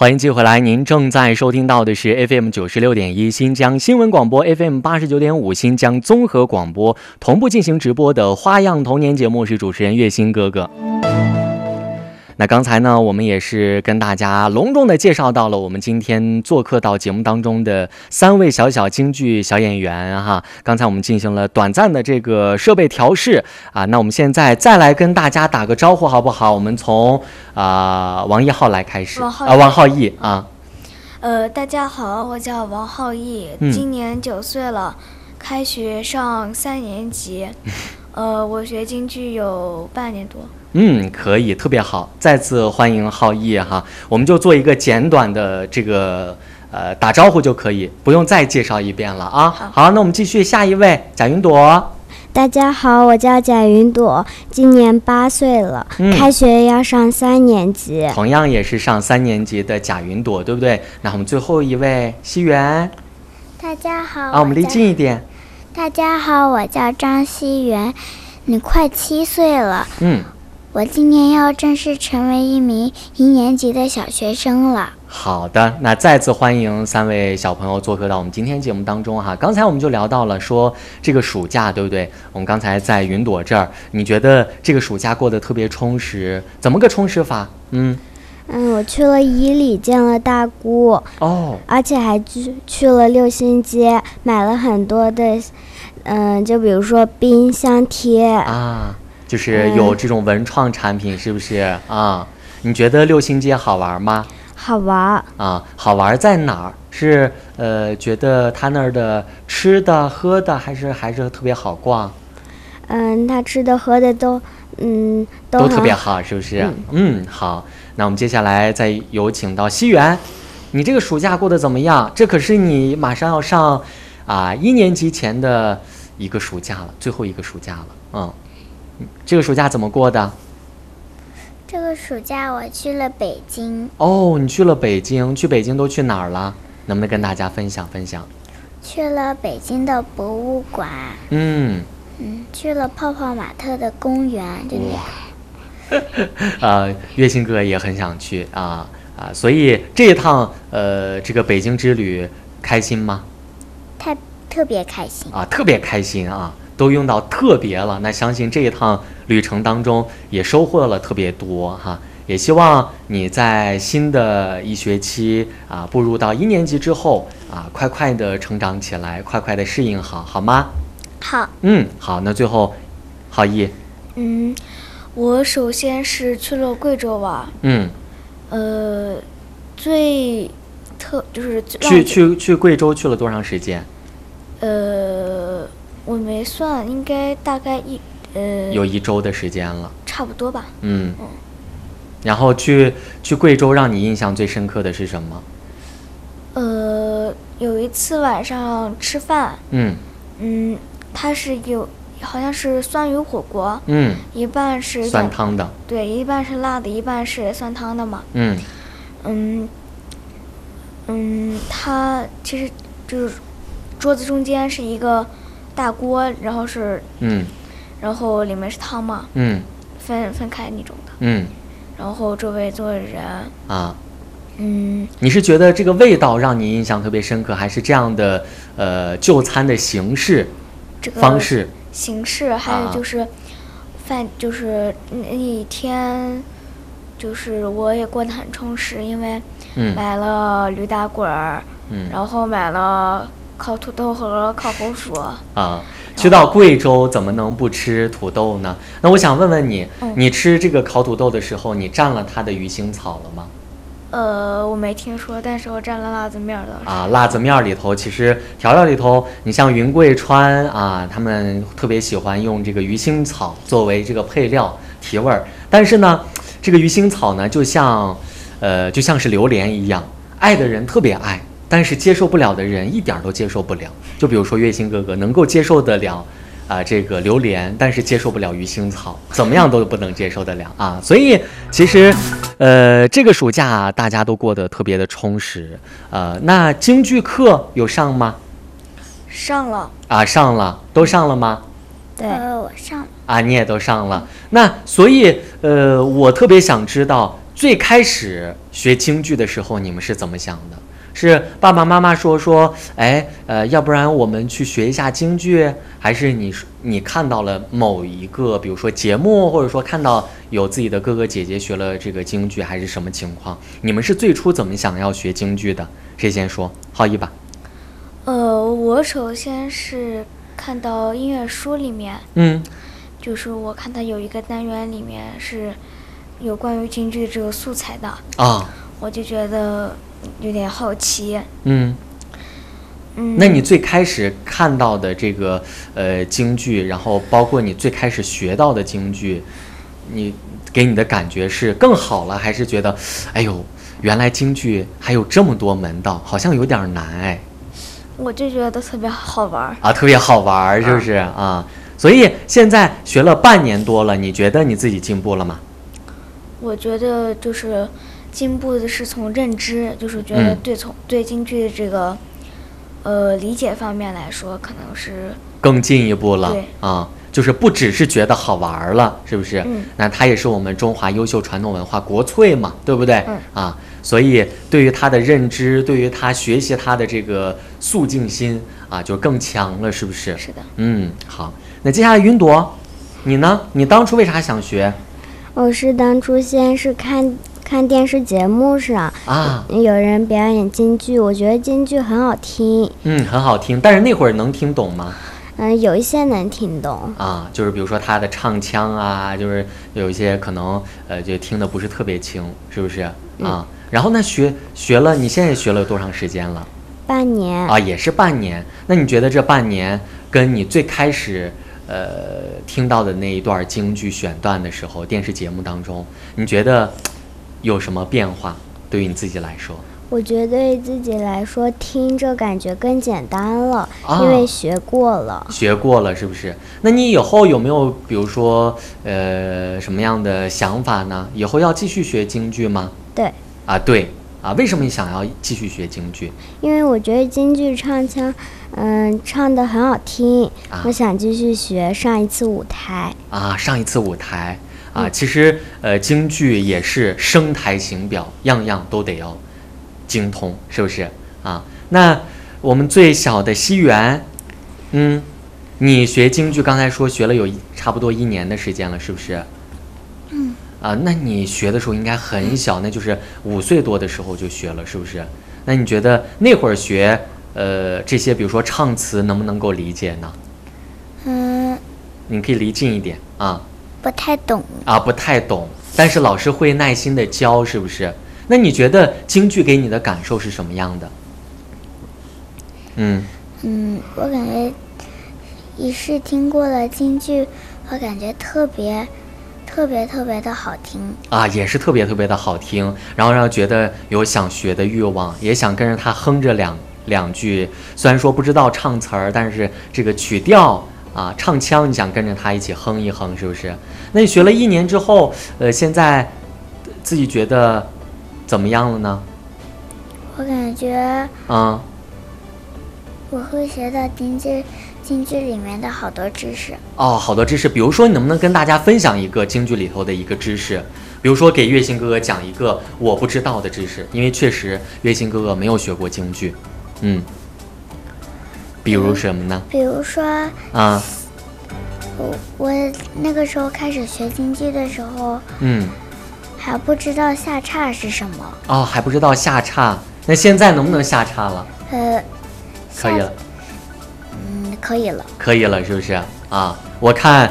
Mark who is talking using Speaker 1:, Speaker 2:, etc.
Speaker 1: 欢迎继续回来，您正在收听到的是 FM 96.1新疆新闻广播， FM 89.5新疆综合广播，同步进行直播的花样童年节目，是主持人月星哥哥。那刚才呢，我们也是跟大家隆重的介绍到了我们今天做客到节目当中的3位小京剧小演员哈。刚才我们进行了短暂的这个设备调试啊，那我们现在再来跟大家打个招呼好不好？我们从王一浩来开始。王浩义啊。
Speaker 2: 大家好，我叫王浩义，今年9岁了，开学上3年级。我学京剧有半年多。
Speaker 1: 可以，特别好，再次欢迎浩义哈。我们就做一个简短的这个打招呼就可以，不用再介绍一遍了啊。好，那我们继续下一位，贾云朵。
Speaker 3: 大家好，我叫贾云朵，今年8岁了，开学要上3年级。
Speaker 1: 同样也是上3年级的贾云朵，对不对？那我们最后一位西元。
Speaker 4: 大家好，
Speaker 1: 我们离近一点。
Speaker 4: 大家好，我叫张西元，你快7岁了。我今年要正式成为一名1年级的小学生了。
Speaker 1: 好的，那再次欢迎3位小朋友做客到我们今天节目当中哈。刚才我们就聊到了说这个暑假，对不对？我们刚才在云朵这儿，你觉得这个暑假过得特别充实，怎么个充实法？
Speaker 3: 我去了伊犁见了大姑而且还去了六星街，买了很多的就比如说冰箱贴
Speaker 1: 啊，就是有这种文创产品，是不是啊？你觉得六星街好玩吗？
Speaker 3: 好玩
Speaker 1: 啊，好玩在哪儿？是觉得他那儿的吃的喝的还是特别好逛？
Speaker 3: 他吃的喝的都
Speaker 1: 特别好，是不是？好，那我们接下来再有请到西元，你这个暑假过得怎么样？这可是你马上要上1年级前的一个暑假了，最后一个暑假了。这个暑假怎么过的？
Speaker 4: 这个暑假我去了北京。
Speaker 1: 你去了北京，去北京都去哪儿了？能不能跟大家分享分享？
Speaker 4: 去了北京的博物馆。去了泡泡玛特的公园。
Speaker 1: 月星哥也很想去所以这一趟这个北京之旅开心吗？
Speaker 4: 特别开心
Speaker 1: 特别开心都用到特别了。那相信这一趟旅程当中也收获了特别多哈。也希望你在新的一学期步入到1年级之后快快的成长起来，快快的适应好吗？
Speaker 4: 好。
Speaker 1: 好，那最后浩义。
Speaker 2: 我首先是去了贵州玩。就是
Speaker 1: 去贵州去了多长时间？
Speaker 2: 我没算，应该大概
Speaker 1: 有1周的时间了，
Speaker 2: 差不多吧。
Speaker 1: 然后去贵州，让你印象最深刻的是什么？
Speaker 2: 有一次晚上吃饭，它是好像是酸鱼火锅，一半是
Speaker 1: 酸汤的，
Speaker 2: 对，一半是辣的，一半是酸汤的嘛。它其实就是桌子中间是一个大锅，然后然后里面是汤嘛，分开那种的，然后周围坐着人
Speaker 1: 你是觉得这个味道让你印象特别深刻，还是这样的就餐的形式、方式？
Speaker 2: 形式，还有就是就是那一天，就是我也过得很充实，因为买了驴打滚儿，然后买了烤土豆和烤红薯
Speaker 1: 去到贵州怎么能不吃土豆呢？那我想问问你，你吃这个烤土豆的时候，你蘸了它的鱼腥草了吗？
Speaker 2: 我没听说，但是我蘸了辣子面的。
Speaker 1: 辣子面里头，其实调料里头，你像云贵川他们特别喜欢用这个鱼腥草作为这个配料提味儿。但是呢，这个鱼腥草呢，就像是榴莲一样，爱的人特别爱，但是接受不了的人一点都接受不了。就比如说月星哥哥能够接受得了这个榴莲，但是接受不了鱼腥草，怎么样都不能接受得了所以其实这个暑假大家都过得特别的充实那京剧课有上吗？
Speaker 2: 上了
Speaker 1: 上了，都上了吗？
Speaker 4: 对，我上了
Speaker 1: 你也都上了。那所以我特别想知道最开始学京剧的时候，你们是怎么想的？是爸爸妈妈说，哎，要不然我们去学一下京剧，还是你看到了某一个，比如说节目，或者说看到有自己的哥哥姐姐学了这个京剧，还是什么情况？你们是最初怎么想要学京剧的？谁先说？浩一吧。
Speaker 2: 我首先是看到音乐书里面，就是我看到有一个单元里面是有关于京剧这个素材的啊，我就觉得有点好奇。
Speaker 1: 那你最开始看到的这个京剧，然后包括你最开始学到的京剧，你给你的感觉是更好了，还是觉得哎呦，原来京剧还有这么多门道，好像有点难哎？
Speaker 2: 我就觉得特别好玩
Speaker 1: 啊，特别好玩，是不是啊？所以现在学了半年多了，你觉得你自己进步了吗？
Speaker 2: 我觉得就是进步的是从认知，就是觉得对京剧的这个理解方面来说，可能是
Speaker 1: 更进一步了。
Speaker 2: 对
Speaker 1: 啊，就是不只是觉得好玩了，是不是？那它也是我们中华优秀传统文化国粹嘛，对不对？啊，所以对于他的认知，对于他学习他的这个肃静心啊，就更强了，是不是？
Speaker 2: 是的。
Speaker 1: 好，那接下来云朵，你呢？你当初为啥想学？
Speaker 3: 我是当初先是看电视节目上有人表演京剧，我觉得京剧很好听。
Speaker 1: 很好听，但是那会儿能听懂吗？
Speaker 3: 有一些能听懂
Speaker 1: 啊，就是比如说他的唱腔啊，就是有一些可能就听得不是特别清，是不是啊？然后呢，学了，你现在学了多长时间了？
Speaker 3: 半年
Speaker 1: 啊，也是半年。那你觉得这半年跟你最开始听到的那一段京剧选段的时候，电视节目当中，你觉得有什么变化？对于你自己来说？
Speaker 3: 我觉得对自己来说，听着感觉更简单了，因为学过了。
Speaker 1: 学过了是不是？那你以后有没有比如说什么样的想法呢？以后要继续学京剧吗？
Speaker 3: 对。
Speaker 1: 对啊，为什么你想要继续学京剧？
Speaker 3: 因为我觉得京剧唱腔，唱得很好听，我想继续学，上一次舞台。
Speaker 1: 上一次舞台其实京剧也是声台形表，样样都得要精通，是不是啊？那我们最小的西元，你学京剧刚才说学了有差不多1年的时间了，是不是？那你学的时候应该很小，那就是5岁多的时候就学了，是不是？那你觉得那会儿学这些，比如说唱词，能不能够理解呢？你可以离近一点啊。
Speaker 4: 不太懂
Speaker 1: 不太懂，但是老师会耐心的教，是不是？那你觉得京剧给你的感受是什么样的？
Speaker 4: 我感觉一试听过了京剧，我感觉特别的好听
Speaker 1: 也是特别的好听，然后让觉得有想学的欲望，也想跟着他哼着两句，虽然说不知道唱词儿，但是这个曲调唱腔你想跟着他一起哼一哼，是不是？那你学了1年之后，现在自己觉得怎么样了呢？
Speaker 4: 我感觉我会学到京剧里面的好多知识
Speaker 1: 好多知识。比如说你能不能跟大家分享一个京剧里头的一个知识？比如说给月星哥哥讲一个我不知道的知识，因为确实月星哥哥没有学过京剧。比如什么呢？
Speaker 4: 比如说我那个时候开始学京剧的时候还不知道下叉是什么
Speaker 1: 还不知道下叉。那现在能不能下叉了？可以了。
Speaker 4: 可以了，
Speaker 1: 可以了，是不是我看